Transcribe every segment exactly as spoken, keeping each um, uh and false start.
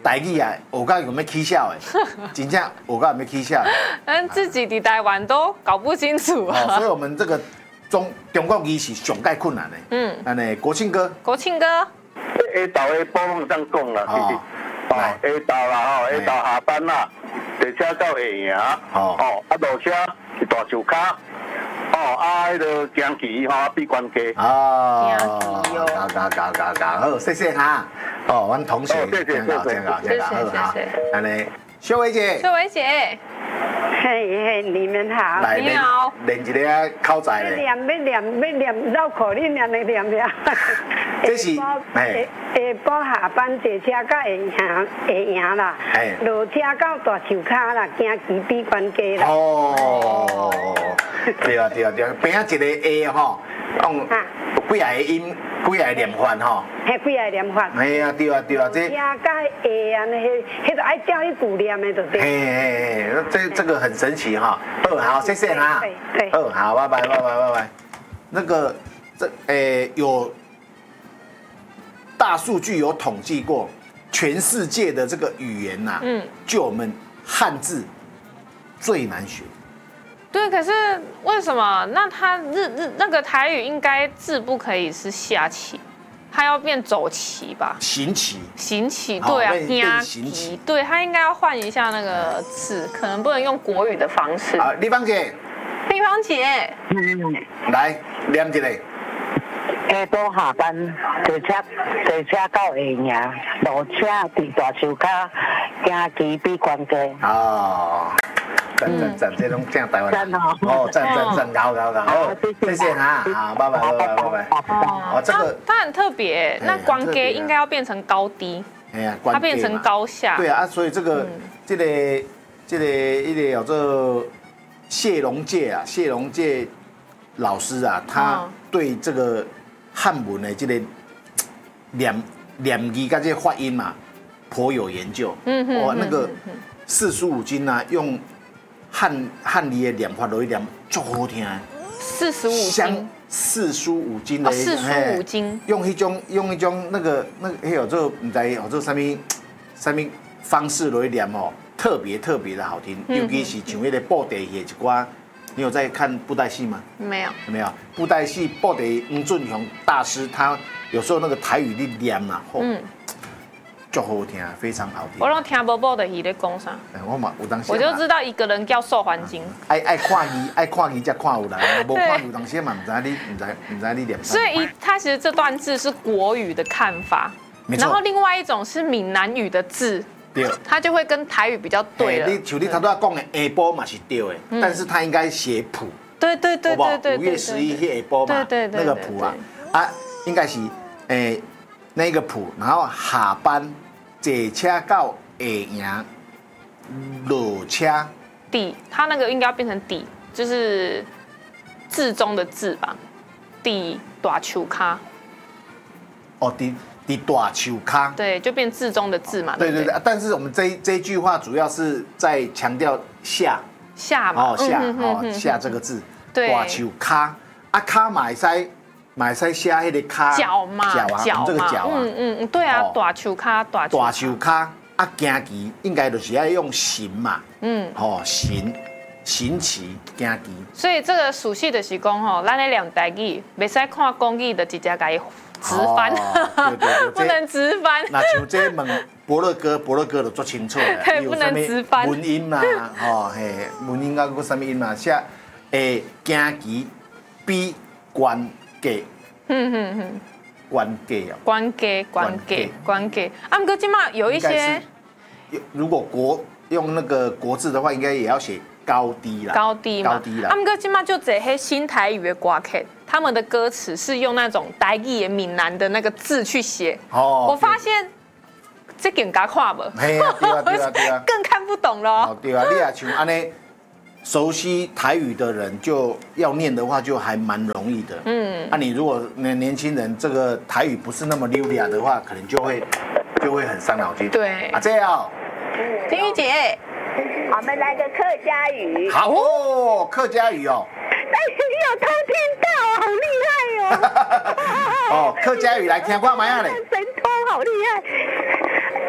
台语啊，我讲有没有起笑的，真正我讲有没有起笑？ 但自己的台湾都搞不清楚啊。 哦，所以我们这个中中国语是上盖困难的。嗯，那呢国庆歌， 国庆歌， 下昼的部分上讲啦， 哦， 哦，下晝啦吼，下晝下班啦，坐車到下營， 哦， 哦，啊落車是大樹卡，哦，啊迄個驚奇吼，閉關街。 哦，搞搞搞搞搞，好，謝謝哈。哦，我們同學， 謝謝謝謝真好，真好，真好，好。那呢，秀薇姐， 秀薇姐， 嘿嘿，你们好。 你好。 練一個口才咧。 念要念要念繞口令，念嚟念了。 這是， 哎。下晡下班坐車到下營下營啦，落車到大樹卡啦，行去閉關街啦。 哦，對啊對啊對啊，邊仔一個 A 吼，用幾下個音，幾下個念法吼。 係幾下念法。 係啊對啊對啊，這。 車到下啊，迄迄個愛照迄句念的就對。 嘿嘿嘿，這這個很神奇哈。好，好，謝謝哈。 對。 好，好，拜拜拜拜拜拜。那個這誒有。大數據有統計過，全世界的這個語言吶、啊，嗯，就我們漢字最難學。 對，可是為什麼？那它日日那個台語應該字不可以是下棋，它要變走棋吧？ 行棋。 行棋，對啊， 變行棋。 對，它應該要換一下那個字，可能不能用國語的方式。 啊，麗芳姐。 麗芳姐， 嗯， 來念一個。 下晡下班，坐車坐車到下營，落車佇大樹卡，行去閉關街。 哦，讚讚讚，這種正台灣。 讚哦。 哦，讚讚讚，搞搞搞，好，謝謝哈，好，拜拜拜拜拜拜。 哦，這個它很特別，那關街應該要變成高低。哎呀，它變成高下。 對啊，所以這個這個這個一個叫做謝龍介啊，謝龍介老師啊，他對這個。漢文的這個念念字跟這個發音嘛，頗有研究。嗯哼，哇，那個四書五經啊，用漢漢字的念法來念，足好聽。 四書五經。 四書五經的。哦， 四書五經。 用一種用一種那個那個，還有這唔知有這什麼什麼方式來念哦，特別特別的好聽。尤其是像那個布袋戲一寡。你有在看布袋戲嗎？ 沒有， 沒有。布袋戲布袋吳俊雄大師，他有時候那個台語的念嘛，嗯，就好聽，非常好聽。 我攏聽無布袋戲在講啥？ 我嘛有當時。 我就知道一個人叫受環境。 愛愛看伊，愛看伊才看有來，無看有當時嘛，唔知你唔知唔知你念。 所以他其實這段字是國語的看法，然後另外一種是閩南語的字。對，他就會跟台語比較對了。 你像你頭拄仔講的下晡嘛是對的，但是他應該寫譜。 對對對對對。 五月十一下晡嘛，那個譜啊，啊，應該是誒那個譜，然後下班坐車到下營落車。 底，他那個應該要變成底，就是字中的字吧，底大樹卡。 哦，底。你大樹卡， 對，就變字中的字嘛。 對對對，但是我們這這句話主要是在強調下下嘛， 哦下哦下這個字，大樹卡啊卡買塞買塞下迄個卡腳嘛腳啊，這個腳啊， 嗯嗯對啊，大樹卡大大樹卡啊行棋應該就是要用行嘛，嗯，哦行行棋行棋。 所以這個屬系就是講吼，咱咧念台語，袂使看講義就直接甲伊。直翻， 哦、對對對不能直翻。 那像這問伯樂哥，伯樂哥就做清楚了。 對，不能直翻。 文音嘛，吼嘿，文音啊，個什麼音嘛？寫誒，行棋比關街。嗯嗯嗯。關街啊。 關街，關街，關街。啊，不過今嘛有一些。 如果國用那個國字的話，應該也要寫高低啦。 高低嘛。 高低啦。 啊，不過今嘛就這些新台語的歌曲。他們的歌詞是用那種台語閩南的那個字去寫，哦，我發現這更加看不， 對啊對啊對啊對啊， 更看不懂了。 哦對啊，你也像安尼熟悉台語的人就要念的話就還蠻容易的，嗯，啊你如果年年輕人這個台語不是那麼溜利的話，可能就會就會很傷腦筋。 對， 啊這樣， 婷玉姐， 我們來個客家語。 好哦，客家語哦。 哎，有偷聽到，好厲害哦！ 哦，客家語來聽看麥啊嘞。 神偷好厲害！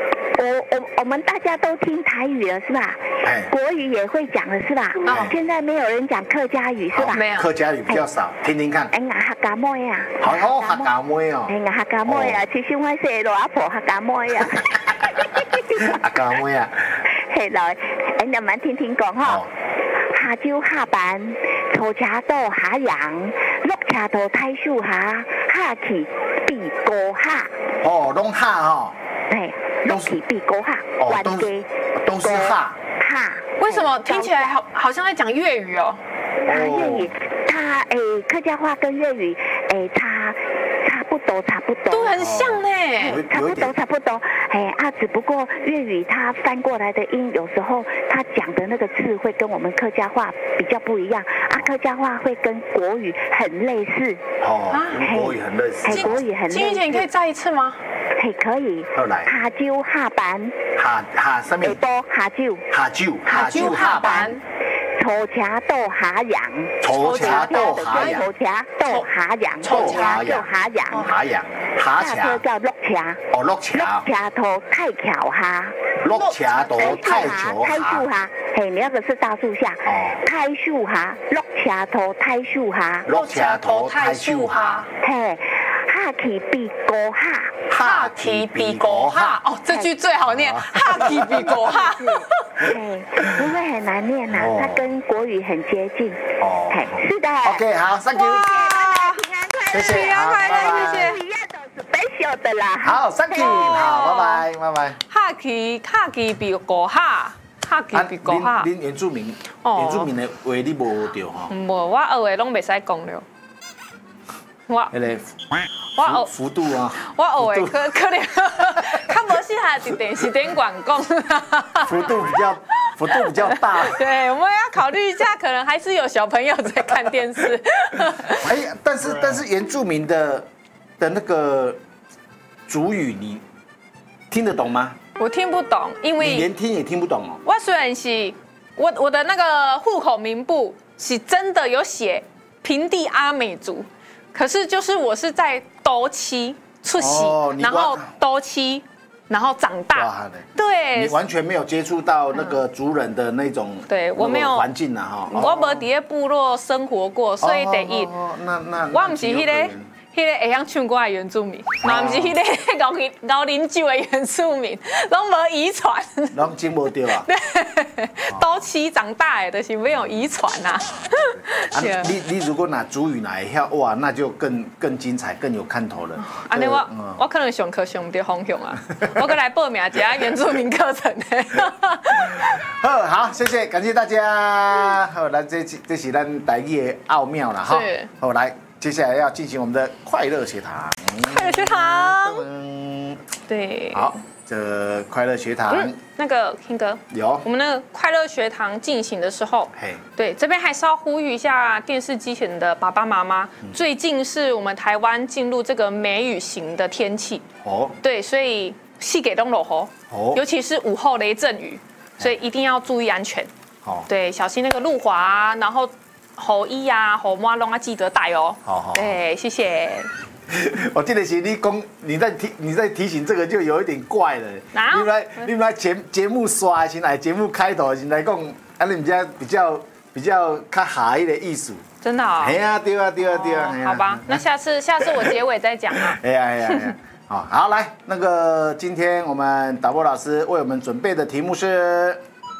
我我我们大家都听台语了是吧？哎，国语也会讲了是吧？哦，现在没有人讲客家语是吧？ 没有， 客家语比较少，听听看。 哎，我客家妹啊。 好哦，客家妹哦。 哎，我客家妹啊，其实我是罗阿婆客家妹啊。 客家妹啊。 係來，誒你們聽聽講嗬。下朝下班，坐車到下陽，落車到睇樹下，下去比高下。 哦，攏下哈。 對，落去比高下，玩嘅都是哈。 哈。 為什麼聽起來好好像在講粵語哦？ 啊，粵語，它誒客家話跟粵語誒差差不多，差不多。 都很像呢。 差不多，差不多。哎啊，只不過粵語它翻過來的音，有時候它講的那個字會跟我們客家話比較不一樣。啊，客家話會跟國語很類似。 哦，國語很類似。 哎，國語很類似。 金玉姐，你可以再一次嗎？ 嘿，可以。 好來。 下朝下班。 下下什麼？ 下晡下晝。 下晝。 下晝下班。 坐車到下陽。 坐車到下陽。 坐車到下陽。 坐車到下陽。 下陽。下車。 下車叫落車。 哦，落車。 落車到太橋下。 落車到太橋下。太樹下，嘿，你那個是大樹下。哦。太樹下，落車到太樹下。 落車到太樹下。 嘿，下去比高下。 下去比高下。哦，這句最好念。下去比高下。 嘿，不會很難念吶，它跟國語很接近。哦。嘿，是的。 OK， 好 ，Thank you。謝謝， 平安快樂，謝謝。 一樣都是 special 的啦。 好 ，Thank you，好，拜拜，拜拜。 下去下去比高下，下去比高下。 恁原住民，原住民的話你無學到吼？ 無，我學的攏袂使講了。我迄個我學幅度啊， 我學的可可能較無適合佇電視頂講講。 幅度比較幅度比較大。 對，我們要考慮一下，可能還是有小朋友在看電視。 哎，但是但是原住民的的那個族語，你聽得懂嗎？ 我聽不懂，因為你連聽也聽不懂哦。 我雖然是我我的那個戶口名簿是真的有寫平地阿美族。可是就是我是在都市出席，哦、然後都市，然後長大，對， 你完全沒有接觸到那個族人的那種， 對我沒有環境啊哈， 我沒在部落生活過，所以得一， 那那我不是迄個。迄個會曉唱歌的原住民，嘛毋是迄個熬熬啉酒的原住民，攏無遺傳。 攏真無對啊。 對，都市長大的，就是沒有遺傳啊。 你你如果拿族語來會曉，哇，那就更更精彩，更有看頭了。 安尼我我可能上課上唔對方向啊，我過來報名一下原住民課程的。 好，好，謝謝，感謝大家。好，來這這是咱台語的奧妙啦哈。好，來。接下來要進行我們的快樂學堂。 快樂學堂。 嗯， 對。 好，這快樂學堂。 嗯，那個King哥。 有。 我們那個快樂學堂進行的時候，嘿，對，這邊還是要呼籲一下電視機前的爸爸媽媽。嗯、最近是我們台灣進入這個梅雨型的天氣。哦。對，所以細給東落河。哦。尤其是午後雷陣雨，所以一定要注意安全。哦。對，小心那個路滑，然後。雨衣啊，雨襪攏要記得帶哦。好好。對，謝謝。 我記得是你講，你在提你在提醒這個就有一點怪了。啊？你來你來節節目刷先來，節目開頭先來講，啊你們家比較比較較下一的意思。 真的啊？ 哎呀，對啊對啊對啊。 好吧，那下次下次我結尾再講啊。 哎呀哎呀哎呀。好，好來，那個今天我們導播老師為我們準備的題目是。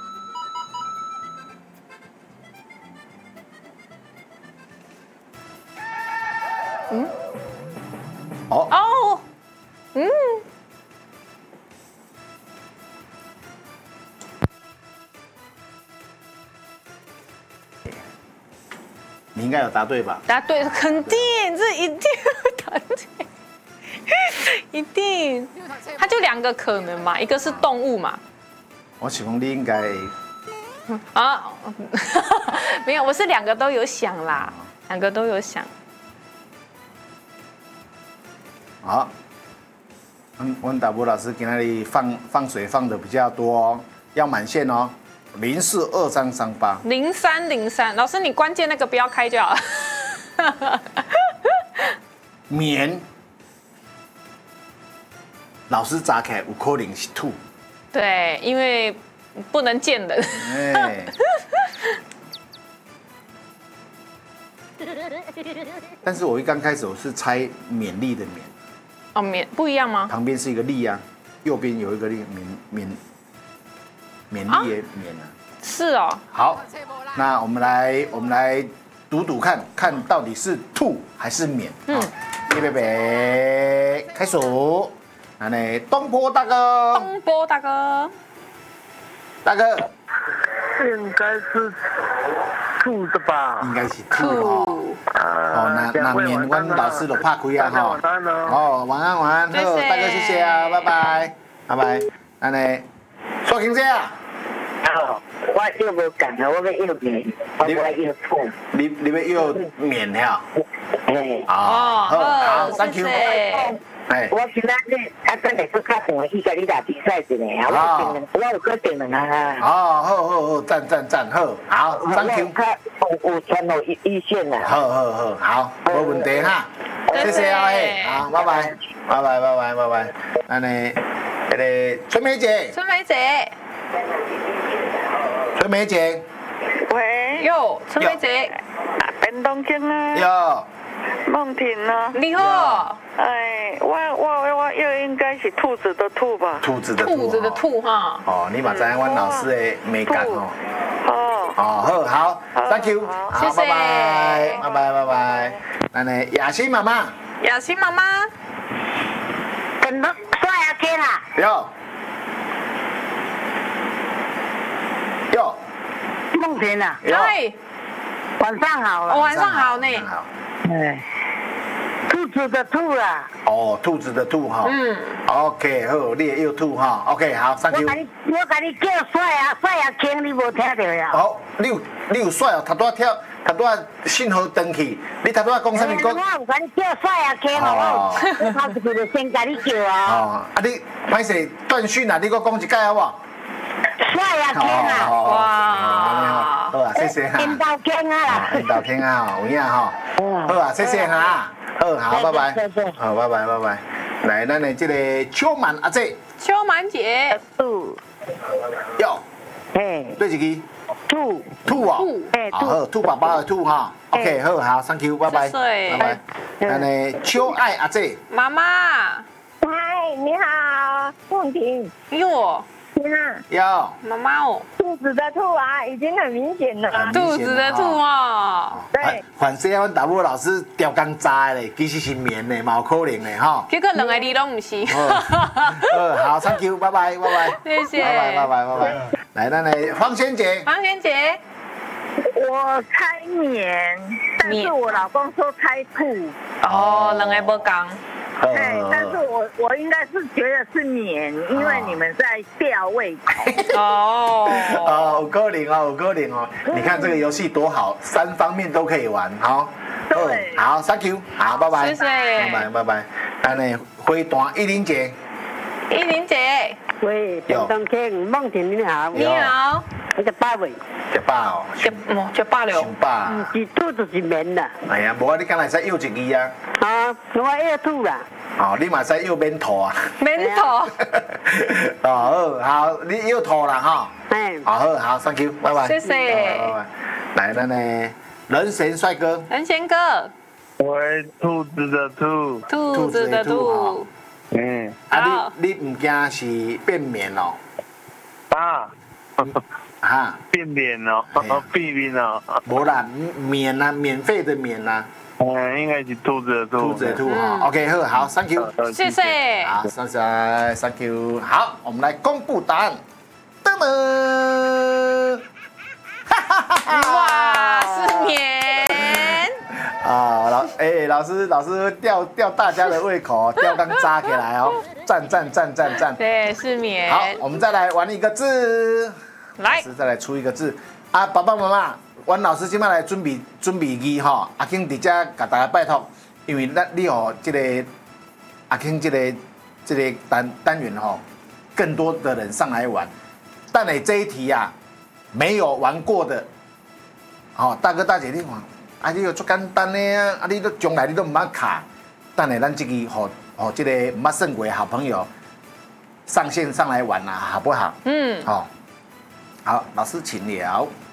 嗯，哦哦，嗯， 你應該有答對吧？ 答對，肯定，這一定答對，一定。它就兩個可能嘛，一個是動物嘛。 我想講你應該啊，沒有，我是兩個都有想啦，兩個都有想。 好，嗯，我們導播老師給那裡放放水放的比較多哦，要滿線哦，零四二三三八。 零三零三，老師你關鍵那個不要開就好了。 棉，老師查起來有可能是土。 对，因为不能见人。哎。 但是我一刚开始我是猜勉励的勉。 哦，勉不一样吗？ 旁边是一个励啊，右边有一个励，勉勉勉励也勉啊。 是哦。 好，那我们来我们来赌赌看看到底是吐还是勉。嗯。预备备，开数。那呢，东坡大哥。 东坡大哥。 大哥。 应该是吐的吧？ 应该是吐哦。哦，那那勉阮老师就拍开啊哈。哦，晚安晚安，好，大哥谢谢啊，拜拜，拜拜。那呢，苏婷姐啊。 好，我又无讲啊，我要又勉，我要又吐。 你你要又勉了？ 哎。 哦，好，好 ，thank you。 哎，我今仔日啊，等下去较长去甲你打比赛一下，我定，我有去定两下。 哦，好好好，赞赞赞，好，好 ，thank you。 有有传到一一线啦。 好好好，好，没问题哈。谢谢啊，嘿，好，拜拜，拜拜拜拜拜拜。那呢，那个春梅姐。 春梅姐。 春梅姐。 喂。 哟，春梅姐。 便当经啊。 哟。 梦婷啊。 你好。 哎，我我我又应该是兔子的兔吧？ 兔子的兔。 兔子的兔哈。 哦，你嘛知影阮老师的美感哦。 哦。 哦，好好 ，thank you， 好，拜拜，拜拜拜拜。那呢，雅欣妈妈。 雅欣妈妈。 怎么刷牙天啦？ 哟。哟。 梦婷啊。 哎。 晚上好了。 晚上好呢。 好。 哎。兔子的兔啦。 哦，兔子的兔哈。嗯。OK， 好，你也有兔哈。OK， 好 ，thank you。 我甲你，我甲你叫帅啊，帅啊，听你无听到呀？ 好，你有你有帅哦，头拄仔跳，头拄仔信号断去，你头拄仔讲啥物讲？ 我有甲你叫帅啊，听哦，我头一句就先甲你叫啊。 哦，啊你歹势断讯啊，你搁讲一解好无？ 帅啊，听啊！ 哇， 好啊，谢谢哈。 引导听啊啦。 引导听啊，有影吼。好啊，谢谢哈。好，好，拜拜。好，拜拜，拜拜。来，咱的这个秋满阿姐。 秋满姐。 兔。 哟。 嘿。 对一支。 兔。 兔哦。 兔。哎， 兔。好，兔宝宝的兔哈。OK， 好好 ，Thank you， 拜拜。拜拜。咱的秋爱阿姐。 妈妈。 嗨，你好，梦婷。 哟。 有妈妈哦， 肚子的兔啊，已经很明显了。 肚子的兔哦， 对。 反正阮大母老师调工扎嘞，其实是棉的，嘛有可能的哈。 结果两个字拢唔是。 呃，好 ，Thank you， 拜拜，拜拜， 谢谢， 拜拜，拜拜，拜拜。来，咱来方萱姐。 方萱姐， 我猜棉，但是我老公说猜兔。 哦，两个无共。 对，但是我我应该是觉得是免，因为你们在吊胃口。 哦， 哦，有可能哦，有可能哦。你看这个游戏多好，三方面都可以玩，好。 对。 好 ，Thank you， 好，拜拜。 谢谢。 拜拜，拜拜。安尼，回答依林姐。 依林姐。 喂，便当厅梦婷你好。 你好。 我叫八位。 食饱哦。 食哦，食饱了。 食饱。 是兔就是棉啦。 哎呀，无啊，你敢来使幼一支啊？ 啊，我要兔啦。 哦，你嘛使幼免吐啊？ 免吐。 哦，好，好，你幼吐啦哈。 哎。 好，好，好 ，Thank you， 拜拜。 谢谢。 拜拜。来，咱呢，人神帅哥。 人贤哥。 喂，兔子的兔。 兔子的兔。 嗯。 啊，你你唔惊是变面哦？ 啊。 哈。 变脸哦，变脸哦。 无啦，免啊，免费的免啊。 嗯，应该是兔子的兔。 兔子的兔哈 ，OK， 好，好 ，Thank you， 谢谢。 好，谢谢 ，Thank you。好，我们来公布答案。噔噔， 哇，是棉。 啊，老哎，老师老师吊吊大家的胃口，吊刚扎起来哦，赞赞赞赞赞。 对，是棉。 好，我们再来玩一个字。 来， 老师再来出一个字啊，爸爸妈妈。阮老师即摆来准备准备语吼，阿庆伫遮甲大家拜托，因为咱你吼即个阿庆即个即个单单元吼，更多的人上来玩，但你这一题啊，没有玩过的，吼大哥大姐你看，啊你又足简单的啊，啊你都从来你都唔捌卡，但系咱即个吼吼即个唔捌算过的好朋友， 上线上来玩啊，好不好？ 嗯， 好，好，老师请聊。